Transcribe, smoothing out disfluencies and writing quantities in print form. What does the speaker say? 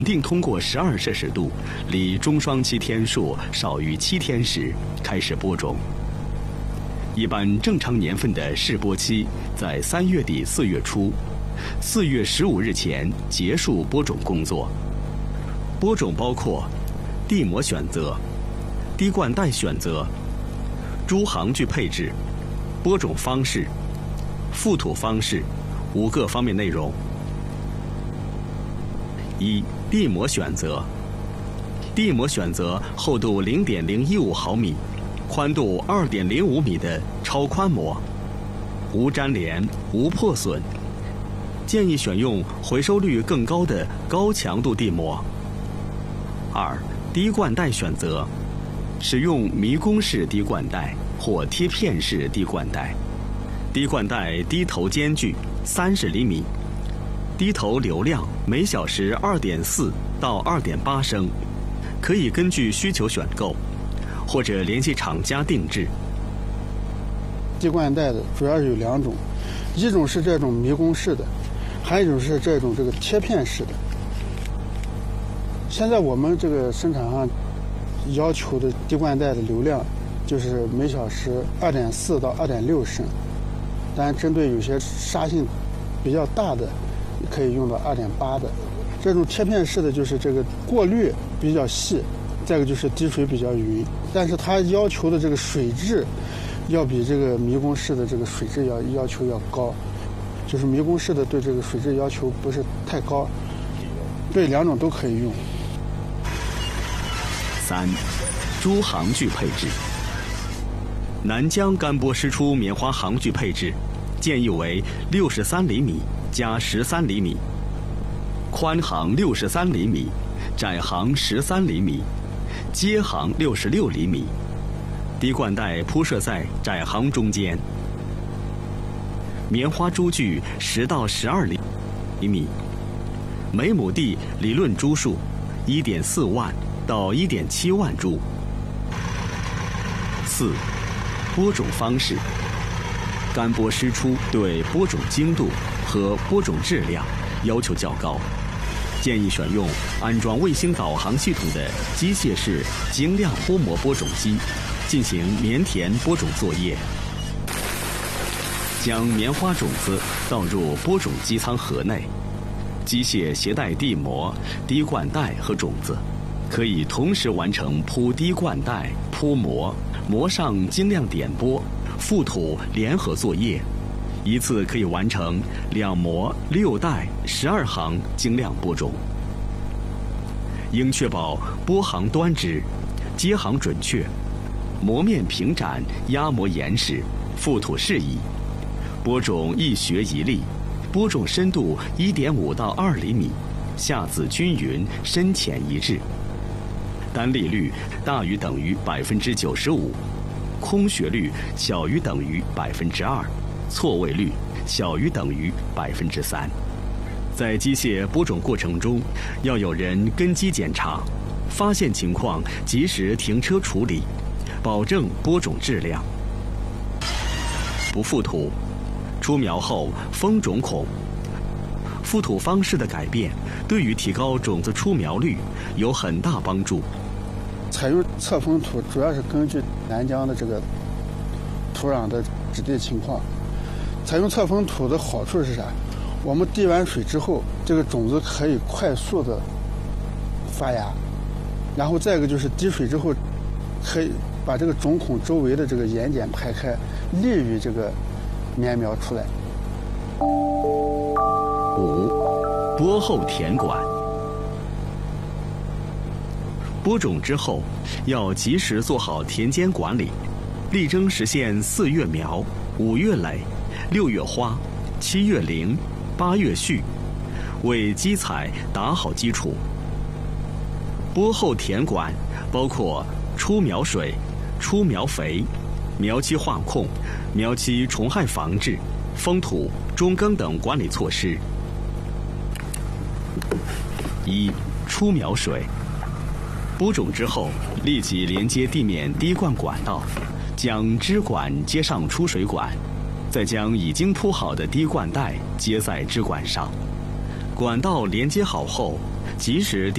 定通过12°C，离中霜期天数少于7天时开始播种。一般正常年份的试播期在3月底4月初，4月15日前结束播种工作。播种包括地膜选择、滴灌带选择、株行距配置、播种方式、覆土方式5个方面内容。1、地膜选择。地膜选择厚度0.015毫米、宽度2.05米的超宽膜，无粘连、无破损。建议选用回收率更高的高强度地膜。2、滴灌带选择。使用迷宫式滴灌带或贴片式滴灌带。滴灌带滴头间距30厘米，滴头流量每小时2.4到2.8升，可以根据需求选购，或者联系厂家定制。 滴灌带的主要有2种，一种是这种迷宫式的，还有一种是这种贴片式的。现在我们这个生产上要求的滴灌带的流量就是每小时2.4到2.6升，但针对有些沙性比较大的，可以用到2.8的。这种贴片式的就是这个过滤比较细，再一个就是滴水比较匀，但是它要求的这个水质要比这个迷宫式的这个水质要求要高，就是迷宫式的对这个水质要求不是太高。对，2种都可以用。 3、株行距配置。南疆干播湿出棉花行距配置建议为63厘米加13厘米，宽行63厘米，窄行13厘米，接行66厘米，滴灌带铺设在窄行中间。棉花株距10到12厘米，每亩地理论株数1.4万到1.7万株。4、播种方式。干播湿出对播种精度和播种质量要求较高，建议选用安装卫星导航系统的机械式精量脱膜播种机进行棉田播种作业。将棉花种子倒入播种机舱盒内，机械携带地膜、滴灌带和种子，可以同时完成铺滴灌带、铺膜、膜上精量点播、覆土联合作业，一次可以完成2膜6带12行精量播种。应确保播行端直、接行准确、膜面平展、压膜严实、覆土适宜，播种一学一粒，播种深度1.5到2厘米，下籽均匀，深浅一致，单粒率大于等于95%，空穴率小于等于2%，错位率小于等于3%。在机械播种过程中，要有人跟机检查，发现情况及时停车处理，保证播种质量。不覆土，出苗后封种孔。覆土方式的改变对于提高种子出苗率有很大帮助。 采用侧封土主要是根据南疆的这个土壤的质地情况。采用侧封土的好处是啥？我们滴完水之后，这个种子可以快速的发芽，然后再一个就是滴水之后，可以把这个种孔周围的这个盐碱排开，利于这个棉苗出来。 5、播后填管。播种之后，要及时做好田间管理，力争实现4月苗、5月蕾、6月花、7月龄、8月序，为基采打好基础。播后填管包括出苗水、出苗肥、苗期化控、苗期虫害防治、封土、中耕等管理措施。1、出苗水。播种之后，立即连接地面滴灌管道，将支管接上出水管，再将已经铺好的滴灌带接在支管上。管道连接好后，及时